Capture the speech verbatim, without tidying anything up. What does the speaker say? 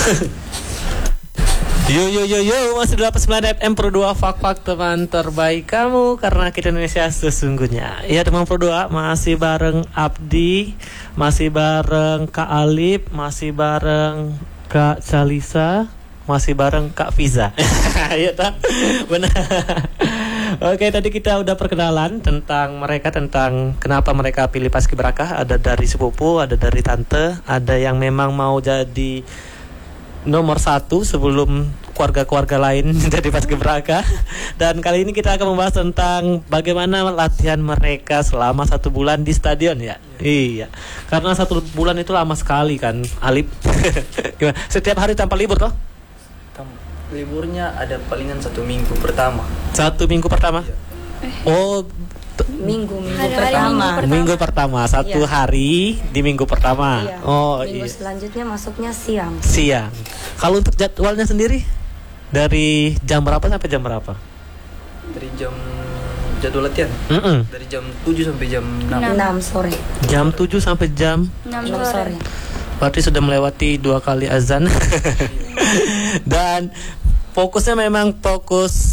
Yo yo yo yo, masih delapan puluh sembilan F M Pro dua, fak-fak teman terbaik kamu, karena kita Indonesia sesungguhnya. Ya teman Pro dua, masih bareng Abdi, masih bareng Kak Alip, masih bareng Kak Salisa, masih bareng Kak Fiza. Iya tak? Benar. Oke, tadi kita udah perkenalan tentang mereka, tentang kenapa mereka pilih Paskibraka. Ada dari sepupu, ada dari tante, ada yang memang mau jadi nomor satu sebelum keluarga-keluarga lain jadi Paskibraka. Dan kali ini kita akan membahas tentang bagaimana latihan mereka selama satu bulan di stadion ya. Iya, karena satu bulan itu lama sekali kan, Alip. Gimana? Setiap hari tanpa libur toh? Liburnya ada palingan satu minggu pertama. Satu minggu pertama? Iya. Oh, Minggu minggu Hari-hari pertama. minggu pertama. minggu pertama, satu Iya. hari di minggu pertama. Iya. Oh Minggu iya. selanjutnya masuknya siang. Siang. Kalau untuk jadwalnya sendiri dari jam berapa sampai jam berapa? Dari jam jadwal latihan Mm-mm. dari jam tujuh sampai jam enam. Enam. enam sore. Jam tujuh sampai jam, enam enam sore. sore. berarti sudah melewati dua kali azan. Dan fokusnya memang fokus